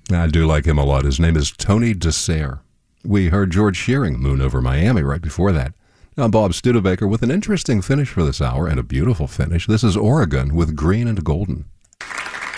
I do like him a lot. His name is Tony DeSere. We heard George Shearing, Moon Over Miami, right before that. I'm Bob Studebaker with an interesting finish for this hour, and a beautiful finish. This is Oregon with Green and Golden.